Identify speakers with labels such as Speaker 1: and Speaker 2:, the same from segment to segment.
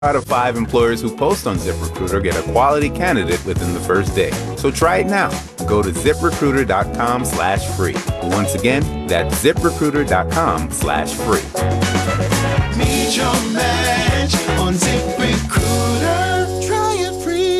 Speaker 1: Out of 5 employers who post on ZipRecruiter get a quality candidate within the first day. So try it now. Go to ZipRecruiter.com/free. Once again, that's ZipRecruiter.com/free.
Speaker 2: Meet your match on ZipRecruiter. Try it free.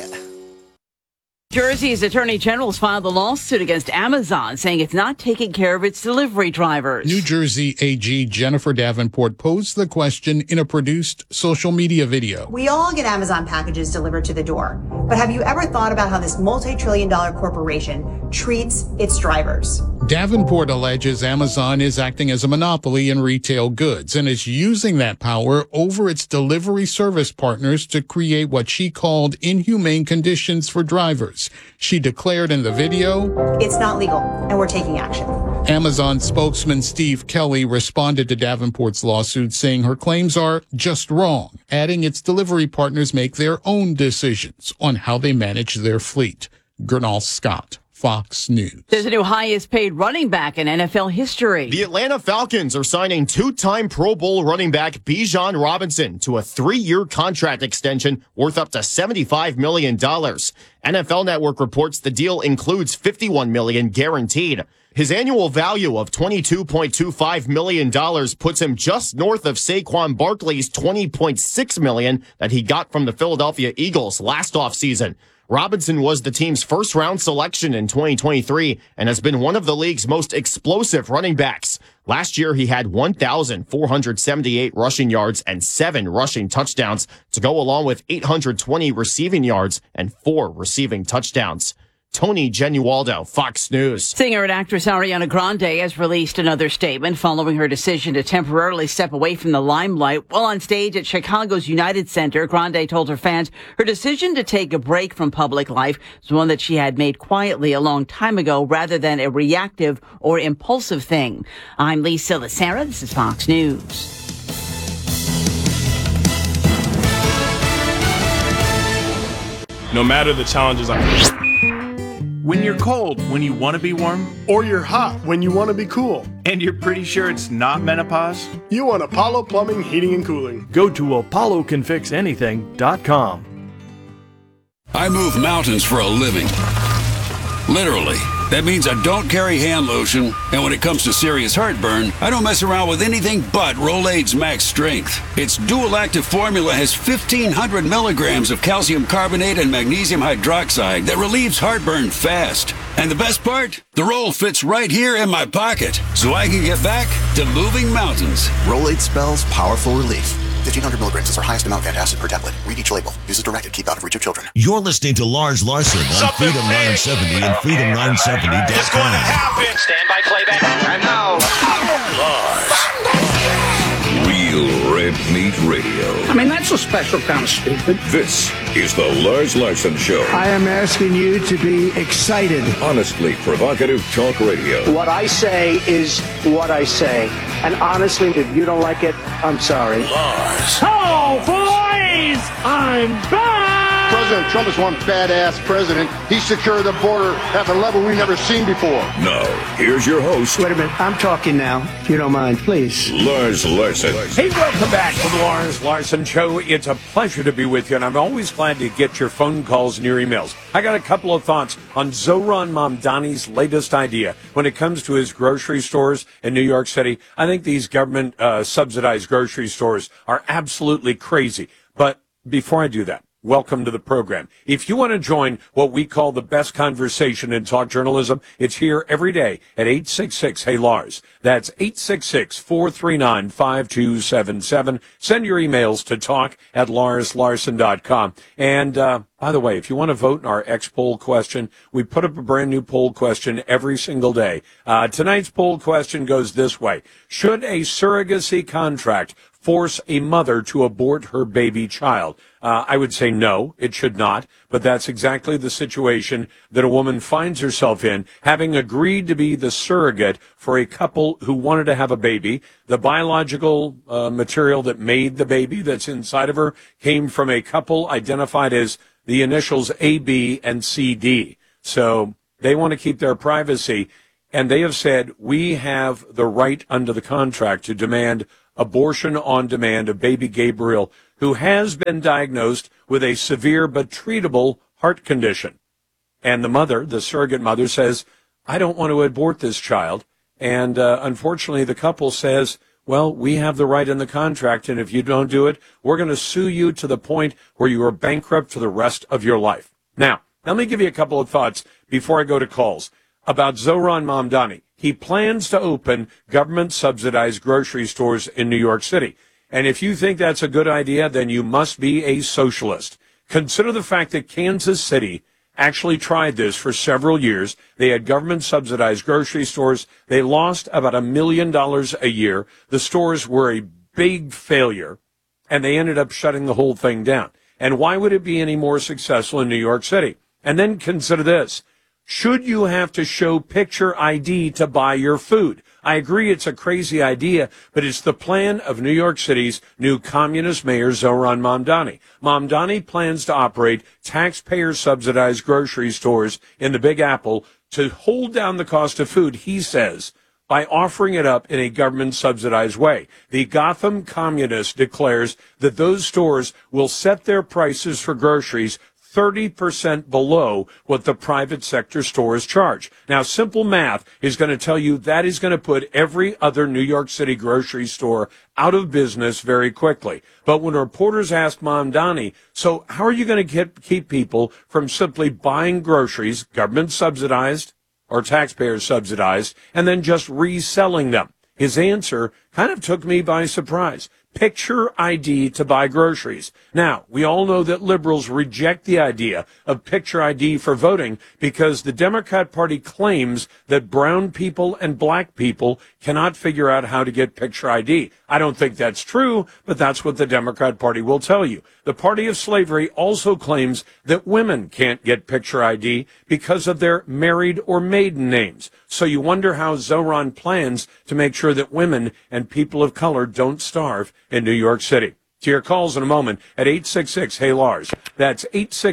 Speaker 3: Jersey's Attorney General has filed a lawsuit against Amazon, saying it's not taking care of its delivery drivers.
Speaker 4: New Jersey AG Jennifer Davenport posed the question in a produced social media video.
Speaker 5: We all get Amazon packages delivered to the door, but have you ever thought about how this multi-trillion-dollar corporation treats its drivers?
Speaker 4: Davenport alleges Amazon is acting as a monopoly in retail goods and is using that power over its delivery service partners to create what she called inhumane conditions for drivers. She declared in the video,
Speaker 5: "It's not legal, and we're taking action."
Speaker 4: Amazon spokesman Steve Kelly responded to Davenport's lawsuit, saying her claims are just wrong, adding its delivery partners make their own decisions on how they manage their fleet. Gernal Scott, Fox News.
Speaker 3: There's a new highest paid running back in NFL history.
Speaker 6: The Atlanta Falcons are signing two-time Pro Bowl running back Bijan Robinson to a 3-year contract extension worth up to $75 million. NFL Network reports the deal includes $51 million guaranteed. His annual value of $22.25 million puts him just north of Saquon Barkley's $20.6 million that he got from the Philadelphia Eagles last offseason. Robinson was the team's first-round selection in 2023 and has been one of the league's most explosive running backs. Last year, he had 1,478 rushing yards and 7 rushing touchdowns to go along with 820 receiving yards and 4 receiving touchdowns. Tony Genualdo, Fox News.
Speaker 3: Singer and actress Ariana Grande has released another statement following her decision to temporarily step away from the limelight. While on stage at Chicago's United Center, Grande told her fans her decision to take a break from public life was one that she had made quietly a long time ago rather than a reactive or impulsive thing. I'm Lisa Lacera. This is Fox News.
Speaker 7: No matter the challenges I face.
Speaker 8: When you're cold, when you want to be warm,
Speaker 9: or you're hot when you want to be cool,
Speaker 8: and you're pretty sure it's not menopause,
Speaker 9: you want Apollo Plumbing, Heating, and Cooling.
Speaker 10: Go to ApolloCanFixAnything.com.
Speaker 11: I move mountains for a living. Literally. That means I don't carry hand lotion, and when it comes to serious heartburn, I don't mess around with anything but Rolaids Max Strength. Its dual-active formula has 1,500 milligrams of calcium carbonate and magnesium hydroxide that relieves heartburn fast. And the best part? The roll fits right here in my pocket, so I can get back to moving mountains.
Speaker 12: Rolaids spells powerful relief. 1,500 milligrams is our highest amount of antacid per tablet. Read each label. Use as directed. Keep out of reach of children.
Speaker 13: You're listening to Lars Larson on Freedom 970 and Freedom970.com.
Speaker 2: It's going to happen. Stand by playback. And now,
Speaker 14: Lars. Real Red Meat Radio.
Speaker 15: I mean, that's a special kind of stupid.
Speaker 14: This is the Lars Larson Show.
Speaker 15: I am asking you to be excited.
Speaker 14: Honestly provocative talk radio.
Speaker 15: What I say is what I say. And honestly, if you don't like it, I'm sorry.
Speaker 14: Lars.
Speaker 15: Oh, boys! I'm back!
Speaker 9: President Trump is one badass president. He secured the border at a level we've never seen before.
Speaker 14: Now, here's your host.
Speaker 15: Wait a minute. I'm talking now, if you don't mind, please.
Speaker 14: Lars Larson.
Speaker 16: Hey, welcome back to the Lars Larson Show. It's a pleasure to be with you, and I'm always glad to get your phone calls and your emails. I got a couple of thoughts on Zohran Mamdani's latest idea when it comes to his grocery stores in New York City. I think these government subsidized grocery stores are absolutely crazy. But before I do that, welcome to the program. If you want to join what we call the best conversation in talk journalism, it's here every day at 866-HEY-LARS. That's 866-439-5277. Send your emails to talk@larslarson.com. And by the way, if you want to vote in our X poll question, we put up a brand new poll question every single day. Tonight's poll question goes this way. Should a surrogacy contract force a mother to abort her baby child? I would say no, it should not, but that's exactly the situation that a woman finds herself in, having agreed to be the surrogate for a couple who wanted to have a baby. The biological material that made the baby that's inside of her came from a couple identified as the initials AB and CD. So they want to keep their privacy, and they have said, we have the right under the contract to demand abortion on demand of baby Gabriel, who has been diagnosed with a severe but treatable heart condition. And the mother, the surrogate mother, says, I don't want to abort this child. And unfortunately, the couple says, well, we have the right in the contract, and if you don't do it, we're going to sue you to the point where you are bankrupt for the rest of your life. Now, let me give you a couple of thoughts before I go to calls about Zohran Mamdani. He plans to open government-subsidized grocery stores in New York City. And if you think that's a good idea, then you must be a socialist. Consider the fact that Kansas City actually tried this for several years. They had government-subsidized grocery stores. They lost about $1 million a year. The stores were a big failure, and they ended up shutting the whole thing down. And why would it be any more successful in New York City? And then consider this. Should you have to show picture ID to buy your food? I agree it's a crazy idea, but it's the plan of New York City's new communist mayor, Zohran Mamdani. Mamdani plans to operate taxpayer-subsidized grocery stores in the Big Apple to hold down the cost of food, he says, by offering it up in a government-subsidized way. The Gotham Communist declares that those stores will set their prices for groceries 30% below what the private sector stores charge. Now, simple math is going to tell you that is going to put every other New York City grocery store out of business very quickly. But when reporters asked Mamdani, so how are you going to keep people from simply buying groceries, government subsidized or taxpayer subsidized, and then just reselling them? His answer kind of took me by surprise. Picture ID to buy groceries. Now, we all know that liberals reject the idea of picture ID for voting because the Democrat Party claims that brown people and black people cannot figure out how to get picture ID. I don't think that's true, but that's what the Democrat Party will tell you. The party of slavery also claims that women can't get picture ID because of their married or maiden names. So you wonder how Zohran plans to make sure that women and people of color don't starve in New York City. To your calls in a moment at 866-HEY-LARS. That's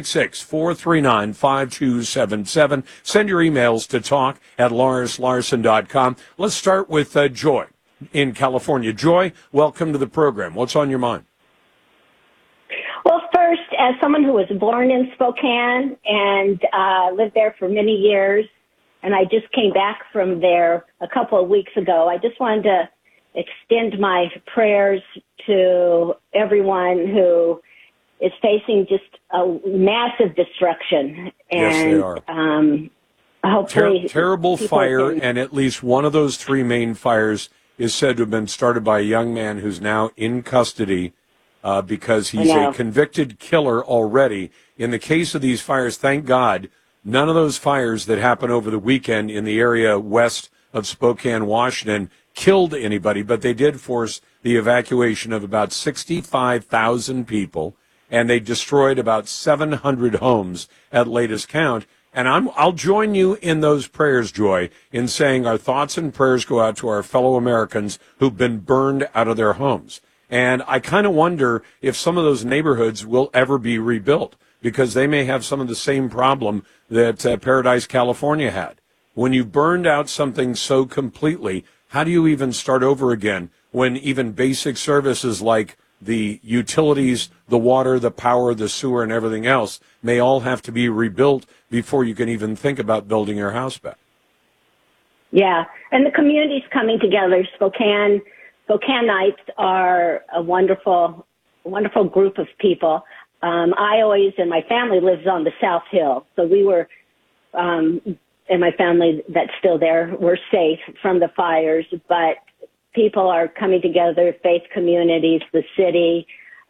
Speaker 16: 866-439-5277. Send your emails to talk@LarsLarson.com. Let's start with Joy in California. Joy, welcome to the program. What's on your mind?
Speaker 10: Well, first, as someone who was born in Spokane and lived there for many years, and I just came back from there a couple of weeks ago, I just wanted to extend my prayers to everyone who is facing just a massive destruction. And,
Speaker 16: yes, they are.
Speaker 10: Hopefully,
Speaker 16: terrible fire, and at least one of those three main fires is said to have been started by a young man who's now in custody because he's a convicted killer already. In the case of these fires, thank God, none of those fires that happened over the weekend in the area west of Spokane, Washington, killed anybody, but they did force the evacuation of about 65,000 people, and they destroyed about 700 homes at latest count. And I'll join you in those prayers, Joy, in saying our thoughts and prayers go out to our fellow Americans who've been burned out of their homes. And I kind of wonder if some of those neighborhoods will ever be rebuilt, because they may have some of the same problem that Paradise, California had. When you burned out something so completely, how do you even start over again when even basic services like the utilities, the water, the power, the sewer, and everything else may all have to be rebuilt before you can even think about building your house back?
Speaker 10: Yeah, and the community's coming together. Spokane-ites are a wonderful group of people. I always, and my family lives on the South Hill, so we were, and my family that's still there, we're safe from the fires, but people are coming together, faith communities, the city,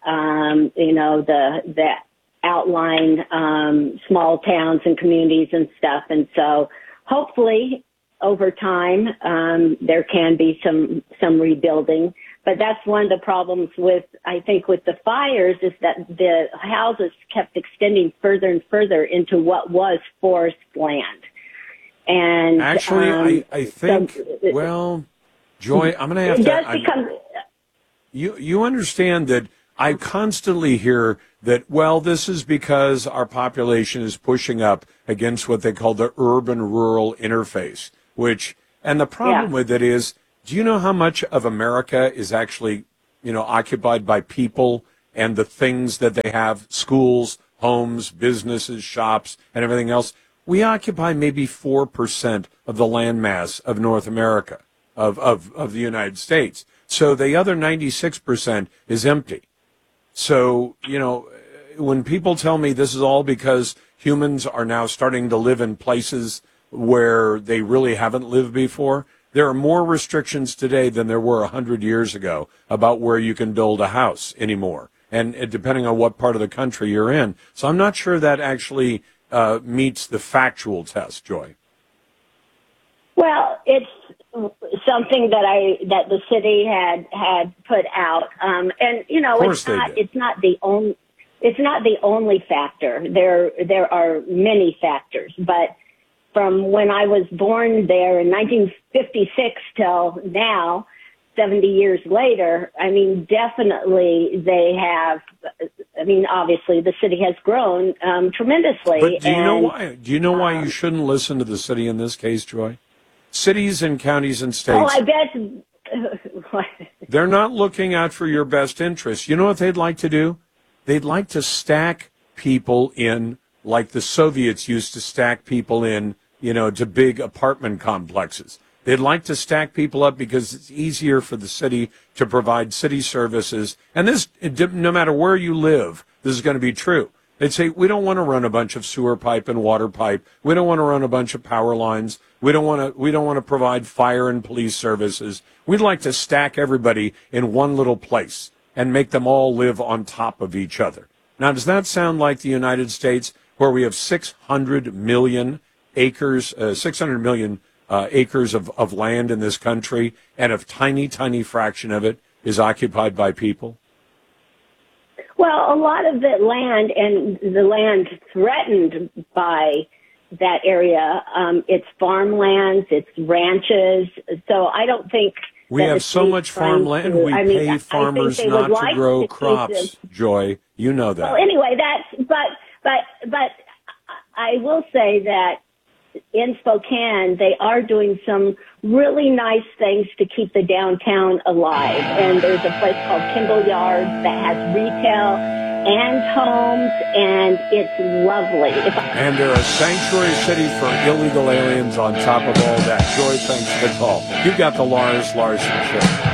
Speaker 10: the outlying small towns and communities and stuff. And so hopefully over time there can be some rebuilding. But that's one of the problems with the fires is that the houses kept extending further and further into what was forest land. And
Speaker 16: actually, I think, Joy, I'm going to have to.
Speaker 10: It does become.
Speaker 16: You understand that I constantly hear that, this is because our population is pushing up against what they call the urban-rural interface, and the problem with it is Do you know how much of America is actually, occupied by people and the things that they have, schools, homes, businesses, shops, and everything else? We occupy maybe 4% of the landmass of North America, of the United States. So the other 96% is empty. So, when people tell me this is all because humans are now starting to live in places where they really haven't lived before, there are more restrictions today than there were 100 years ago about where you can build a house anymore, and depending on what part of the country you're in. So I'm not sure that actually meets the factual test, Joy.
Speaker 10: Well, it's something that the city had put out, and it's not the only factor. There are many factors, but from when I was born there in 1956 till now, 70 years later, definitely they have. Obviously the city has grown tremendously.
Speaker 16: But do you know why? Do you know why you shouldn't listen to the city in this case, Joy? Cities and counties and states.
Speaker 10: Oh, I bet.
Speaker 16: They're not looking out for your best interests. You know what they'd like to do? They'd like to stack people in like the Soviets used to stack people in, to big apartment complexes. They'd like to stack people up because it's easier for the city to provide city services. And this, no matter where you live, this is going to be true. They'd say, we don't want to run a bunch of sewer pipe and water pipe. We don't want to run a bunch of power lines. We don't want to provide fire and police services. We'd like to stack everybody in one little place and make them all live on top of each other. Now, does that sound like the United States, where we have 600 million acres, acres of land in this country, and a tiny fraction of it is occupied by people?
Speaker 10: Well, a lot of the land and the land threatened by that area, it's farmlands, it's ranches. So I don't think
Speaker 16: we have so much farmland. We pay farmers not to grow crops. Joy, you know that.
Speaker 10: Well, anyway, but I will say that in Spokane, they are doing some really nice things to keep the downtown alive. And there's a place called Kimball Yards that has retail and homes, and it's lovely.
Speaker 16: And they're a sanctuary city for illegal aliens on top of all that. Joy, thanks for the call. You got the Lars Larson Show.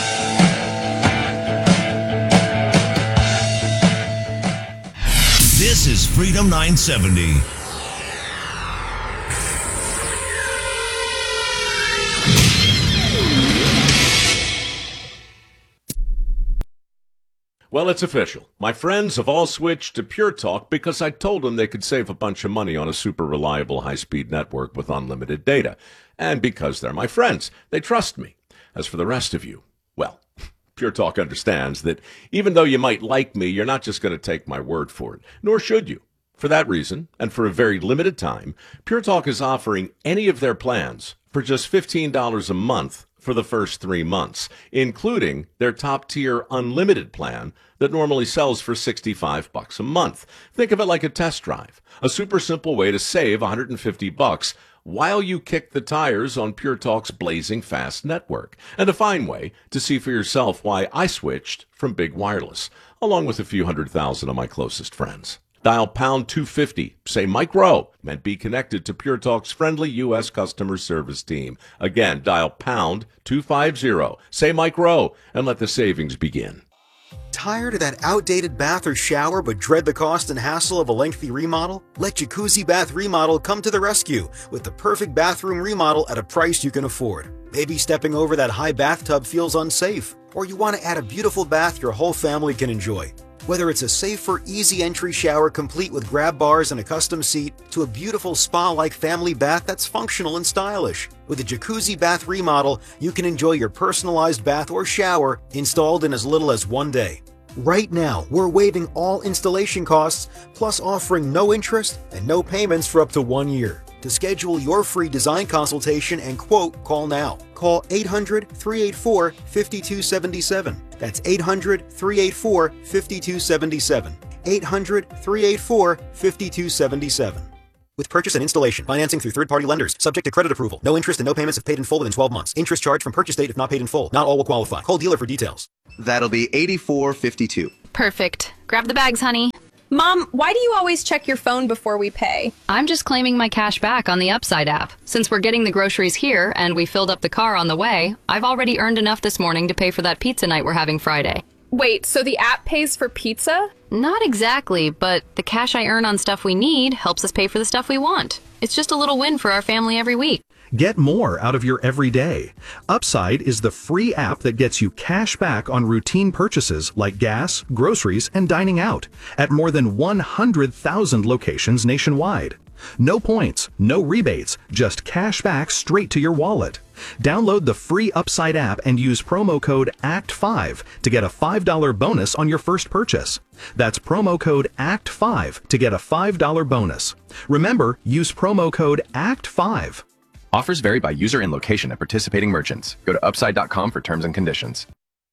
Speaker 13: This is Freedom 970.
Speaker 17: Well, it's official. My friends have all switched to Pure Talk because I told them they could save a bunch of money on a super reliable high-speed network with unlimited data. And because they're my friends, they trust me. As for the rest of you, well, Pure Talk understands that even though you might like me, you're not just going to take my word for it, nor should you. For that reason, and for a very limited time, Pure Talk is offering any of their plans for just $15 a month for the first 3 months, including their top-tier unlimited plan that normally sells for $65 a month. Think of it like a test drive, a super simple way to save $150 while you kick the tires on Pure Talk's blazing fast network, and a fine way to see for yourself why I switched from Big Wireless, along with a few 100,000 of my closest friends. Dial pound 250, say Mike Rowe, and be connected to Pure Talk's friendly U.S. customer service team. Again, dial pound 250, say Mike Rowe, and let the savings begin.
Speaker 18: Tired of that outdated bath or shower but dread the cost and hassle of a lengthy remodel? Let Jacuzzi Bath Remodel come to the rescue with the perfect bathroom remodel at a price you can afford. Maybe stepping over that high bathtub feels unsafe, or you want to add a beautiful bath your whole family can enjoy. Whether it's a safer, easy entry shower complete with grab bars and a custom seat, to a beautiful spa-like family bath that's functional and stylish. With a Jacuzzi Bath Remodel, you can enjoy your personalized bath or shower installed in as little as 1 day. Right now, we're waiving all installation costs, plus offering no interest and no payments for up to 1 year. To schedule your free design consultation and quote, call now. Call 800-384-5277. That's 800-384-5277. 800-384-5277. with purchase and installation. Financing through third-party lenders. Subject to credit approval. No interest and no payments if paid in full within 12 months. Interest charged from purchase date if not paid in full. Not all will qualify. Call dealer for details.
Speaker 19: That'll be $84.52.
Speaker 20: Perfect. Grab the bags, honey.
Speaker 21: Mom, why do you always check your phone before we pay?
Speaker 20: I'm just claiming my cash back on the Upside app. Since we're getting the groceries here and we filled up the car on the way, I've already earned enough this morning to pay for that pizza night we're having Friday.
Speaker 21: Wait, so the app pays for pizza?
Speaker 20: Not exactly, but the cash I earn on stuff we need helps us pay for the stuff we want. It's just a little win for our family every week.
Speaker 22: Get more out of your everyday. Upside is the free app that gets you cash back on routine purchases like gas, groceries, and dining out at more than 100,000 locations nationwide. No points, no rebates, just cash back straight to your wallet. Download the free Upside app and use promo code ACT5 to get a $5 bonus on your first purchase. That's promo code ACT5 to get a $5 bonus. Remember, use promo code ACT5.
Speaker 23: Offers vary by user and location at participating merchants. Go to upside.com for terms and conditions.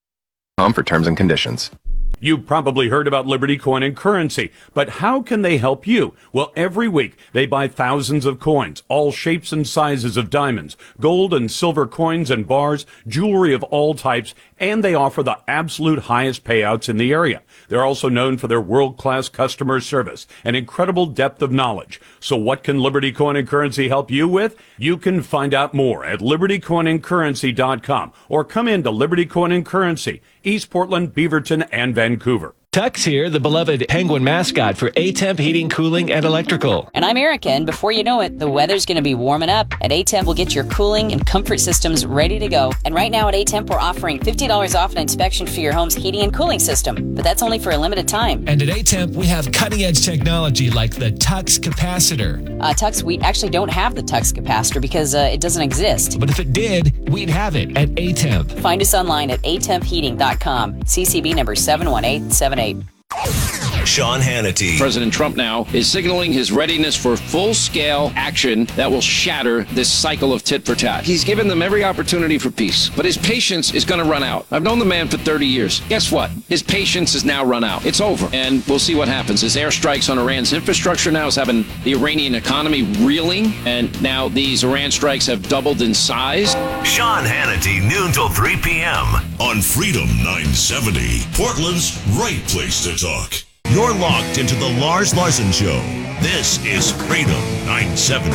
Speaker 16: You've probably heard about Liberty Coin and Currency, but how can they help you? Well, every week they buy thousands of coins, all shapes and sizes of diamonds, gold and silver coins and bars, jewelry of all types, and they offer the absolute highest payouts in the area. They're also known for their world-class customer service and incredible depth of knowledge. So what can Liberty Coin and Currency help you with? You can find out more at libertycoinandcurrency.com or come into Liberty Coin and Currency, East Portland, Beaverton, and Vancouver.
Speaker 24: Tux here, the beloved Penguin mascot for A-Temp Heating, Cooling, and Electrical.
Speaker 25: And I'm Erica, and before you know it, the weather's going to be warming up. At A-Temp, we'll get your cooling and comfort systems ready to go. And right now at A-Temp, we're offering $50 off an inspection for your home's heating and cooling system. But that's only for a limited time.
Speaker 24: And at A-Temp, we have cutting-edge technology like the Tux capacitor.
Speaker 25: Tux, we actually don't have the Tux capacitor because it doesn't exist.
Speaker 24: But if it did, we'd have it at A-Temp.
Speaker 25: Find us online at atempheating.com. CCB number 71878.
Speaker 13: Sean Hannity.
Speaker 26: President Trump now is signaling his readiness for full-scale action that will shatter this cycle of tit for tat. He's given them every opportunity for peace, but his patience is going to run out. I've known the man for 30 years. Guess what? His patience has now run out. It's over, and we'll see what happens. His airstrikes on Iran's infrastructure now is having the Iranian economy reeling, and now these Iran strikes have doubled in size.
Speaker 13: Sean Hannity, noon till 3 p.m. on Freedom 970, Portland's right place to talk. You're locked into the Lars Larson Show. This is Freedom 970.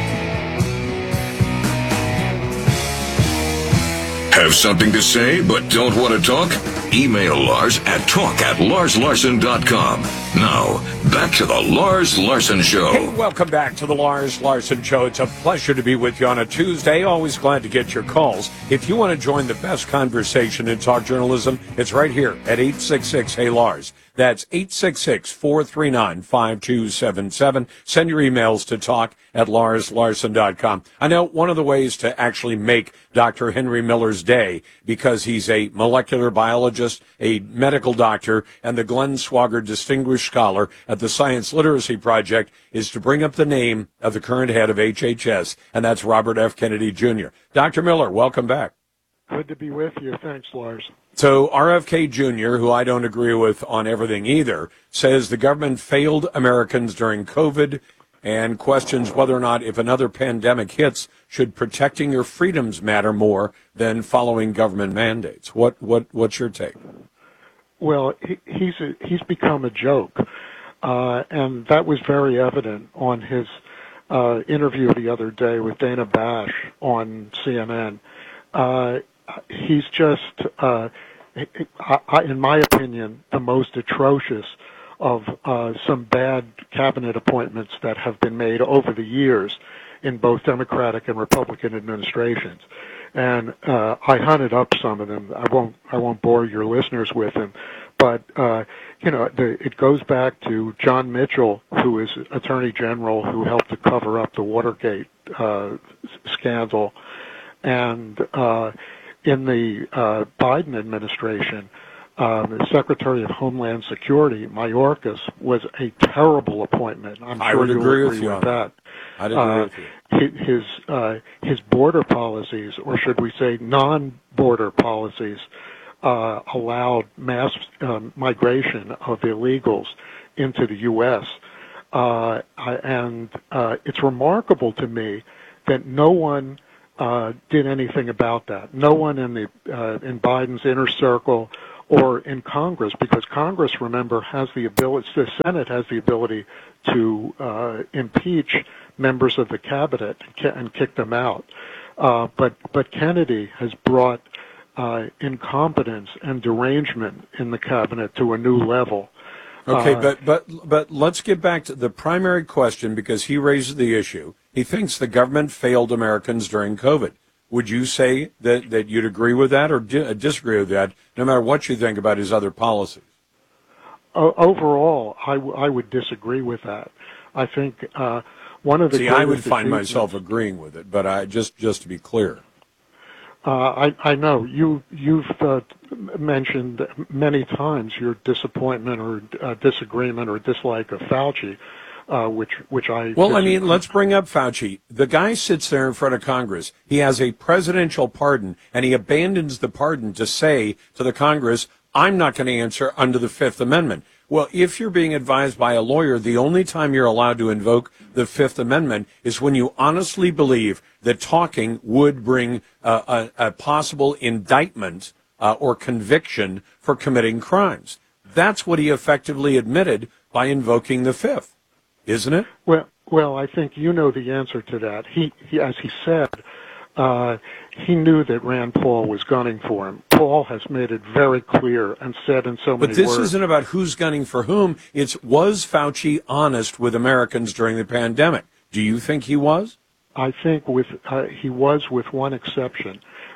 Speaker 14: Have something to say but don't want to talk? Email Lars at talk@larslarson.com. Now, back to the Lars Larson Show.
Speaker 16: Hey, welcome back to the Lars Larson Show. It's a pleasure to be with you on a Tuesday. Always glad to get your calls. If you want to join the best conversation in talk journalism, it's right here at 866-HEY-LARS. That's 866-439-5277. Send your emails to talk@larslarson.com. I know one of the ways to actually make Dr. Henry Miller's day, because he's a molecular biologist, a medical doctor, and the Glenn Swagger Distinguished Scholar at the Science Literacy Project, is to bring up the name of the current head of HHS, and that's Robert F. Kennedy Jr. Dr. Miller, welcome back.
Speaker 27: Good to be with you. Thanks, Lars.
Speaker 16: So RFK Jr., who I don't agree with on everything either, says the government failed Americans during COVID and questions whether or not, if another pandemic hits, should protecting your freedoms matter more than following government mandates. What's your take?
Speaker 27: Well, he's become a joke, and that was very evident on his interview the other day with Dana Bash on CNN. He's just, in my opinion, the most atrocious of some bad cabinet appointments that have been made over the years in both Democratic and Republican administrations. And I hunted up some of them. I won't bore your listeners with them, but it goes back to John Mitchell, who is Attorney General, who helped to cover up the Watergate scandal, and in the Biden administration, the Secretary of Homeland Security, Mayorkas, was a terrible appointment. I'm sure you'll agree with that.
Speaker 16: I'd agree with you.
Speaker 27: His border policies, or should we say non-border policies, allowed mass migration of illegals into the U.S. and it's remarkable to me that no one did anything about that. No one in Biden's inner circle or in Congress, because Congress, remember, has the ability, the Senate has the ability to impeach members of the cabinet and kick them out. But Kennedy has brought incompetence and derangement in the cabinet to a new level.
Speaker 16: Okay, but let's get back to the primary question, because he raises the issue. He thinks the government failed Americans during COVID. Would you say that you'd agree with that or disagree with that, no matter what you think about his other policies?
Speaker 27: Overall, I would disagree with that. I think one of the
Speaker 16: I would find myself agreeing with it, but just to be clear.
Speaker 27: I know you've mentioned many times your disappointment or disagreement or dislike of Fauci, which I...
Speaker 16: Well, I mean, let's bring up Fauci. The guy sits there in front of Congress. He has a presidential pardon, and he abandons the pardon to say to the Congress, I'm not going to answer under the Fifth Amendment. Well, if you're being advised by a lawyer, the only time you're allowed to invoke the Fifth Amendment is when you honestly believe that talking would bring a possible indictment or conviction for committing crimes. That's what he effectively admitted by invoking the Fifth, isn't it?
Speaker 27: Well, I think you know the answer to that. He as he said, he knew that Rand Paul was gunning for him. Paul has made it very clear and said in so many words.
Speaker 16: But this isn't about who's gunning for whom. It's, was Fauci honest with Americans during the pandemic? Do you think he was?
Speaker 27: I think he was, with one exception.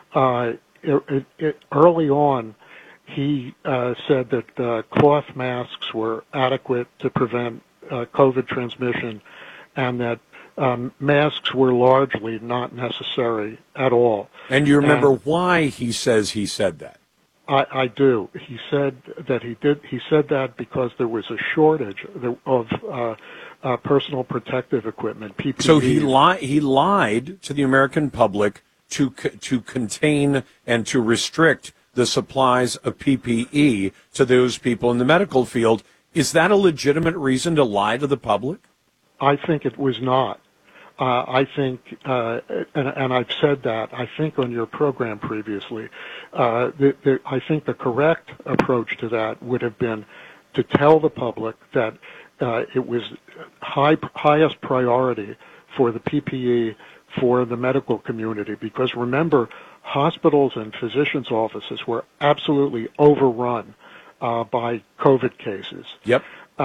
Speaker 27: Early on, he said that cloth masks were adequate to prevent COVID transmission, and that masks were largely not necessary at all.
Speaker 16: And you remember why he says he said that?
Speaker 27: I do. He said that he did. He said that because there was a shortage of personal protective equipment, PPE.
Speaker 16: So he lied to the American public to contain and to restrict the supplies of PPE to those people in the medical field. Is that a legitimate reason to lie to the public?
Speaker 27: I think it was not. I think, and I've said that, I think on your program previously, I think the correct approach to that would have been to tell the public that it was highest priority for the PPE for the medical community, because remember, hospitals and physicians' offices were absolutely overrun by COVID cases.
Speaker 16: Yep.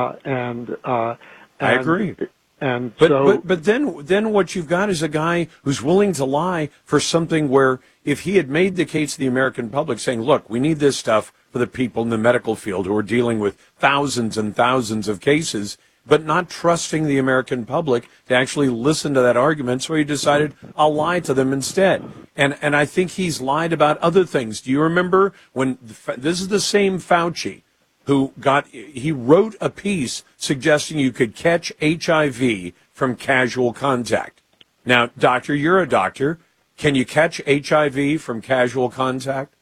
Speaker 27: I
Speaker 16: agree.
Speaker 27: And
Speaker 16: but then what you've got is a guy who's willing to lie for something where, if he had made the case to the American public saying, look, we need this stuff for the people in the medical field who are dealing with thousands and thousands of cases, but not trusting the American public to actually listen to that argument, so he decided, I'll lie to them instead. And I think he's lied about other things. Do you remember when, this is the same Fauci who he wrote a piece suggesting you could catch HIV from casual contact. Now, doctor, you're a doctor. Can you catch HIV from casual contact?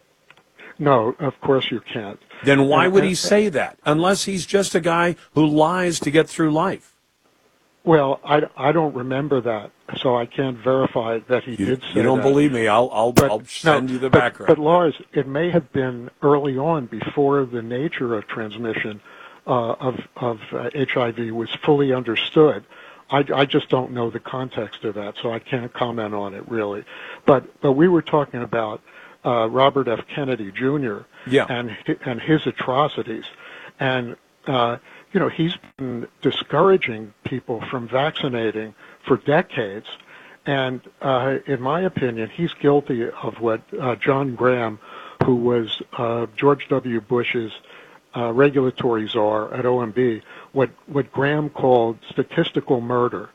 Speaker 27: No, of course you can't.
Speaker 16: Then why would he say that, unless he's just a guy who lies to get through life?
Speaker 27: Well, I don't remember that, so I can't verify that he did say that.
Speaker 16: You don't believe me? I'll send you the background.
Speaker 27: But Lars, it may have been early on, before the nature of transmission of HIV was fully understood. I just don't know the context of that, so I can't comment on it really. But we were talking about Robert F. Kennedy Jr. and his atrocities, and he's been discouraging people from vaccinating for decades, and in my opinion, he's guilty of what John Graham, who was George W. Bush's regulatory czar at OMB, what Graham called statistical murder,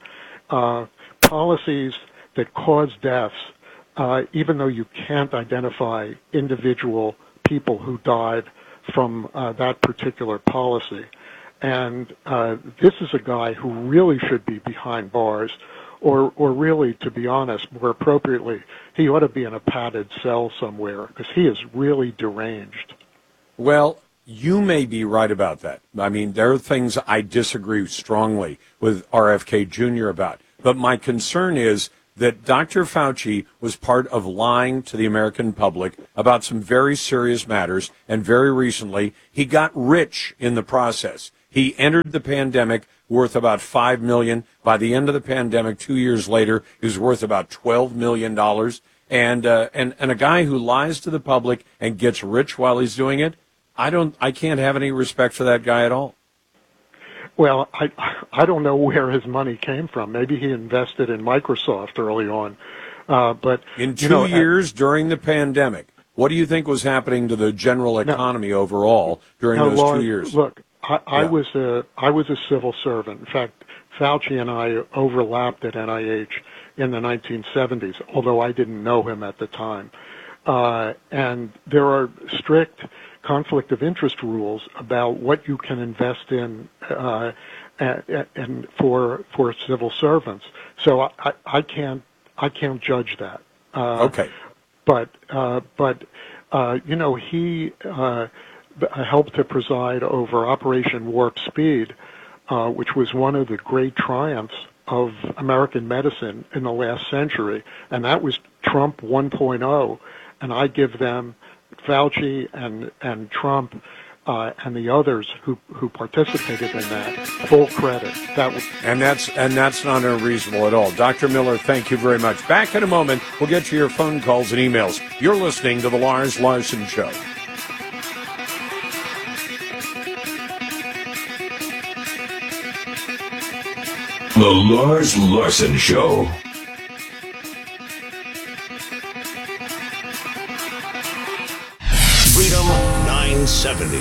Speaker 27: policies that cause deaths, even though you can't identify individual people who died from that particular policy. And this is a guy who really should be behind bars, or really, to be honest, more appropriately, he ought to be in a padded cell somewhere, because he is really deranged.
Speaker 16: Well, You may be right about that. I mean, there are things I disagree strongly with RFK Jr. about. But my concern is that Dr. Fauci was part of lying to the American public about some very serious matters. And very recently, he got rich in the process. He entered the pandemic worth about $5 million. By the end of the pandemic, 2 years later, he was worth about $12 million. And a guy who lies to the public and gets rich while he's doing it, I can't have any respect for that guy at all.
Speaker 27: Well, I don't know where his money came from. Maybe he invested in Microsoft early on. But
Speaker 16: in 2 years during the pandemic, what do you think was happening to the general economy overall during those
Speaker 27: Lars,
Speaker 16: 2 years?
Speaker 27: Look, I was a civil servant. In fact, Fauci and I overlapped at NIH in the 1970s, although I didn't know him at the time. And there are strict conflict of interest rules about what you can invest in and for civil servants. So I can't judge that.
Speaker 16: Okay.
Speaker 27: But he helped to preside over Operation Warp Speed, which was one of the great triumphs of American medicine in the last century, and that was Trump 1.0. And I give them, Fauci and Trump and the others who participated in that, full credit.
Speaker 16: And that's not unreasonable at all. Dr. Miller, thank you very much. Back in a moment, we'll get to your phone calls and emails. You're listening to The Lars Larson Show.
Speaker 14: The Lars Larson Show.
Speaker 13: Freedom 970.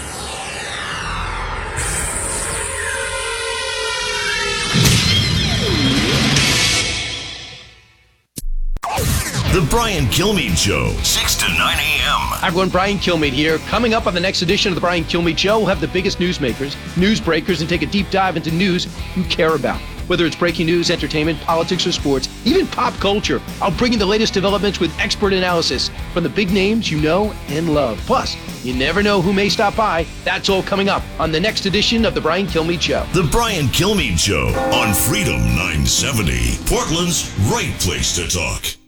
Speaker 13: The Brian Kilmeade Show, 6 to 9 a.m.
Speaker 1: Hi everyone, Brian Kilmeade here. Coming up on the next edition of the Brian Kilmeade Show, we'll have the biggest newsmakers, newsbreakers, and take a deep dive into news you care about. Whether it's breaking news, entertainment, politics, or sports, even pop culture, I'll bring you the latest developments with expert analysis from the big names you know and love. Plus, you never know who may stop by. That's all coming up on the next edition of the Brian Kilmeade Show.
Speaker 13: The Brian Kilmeade Show on Freedom 970, Portland's right place to talk.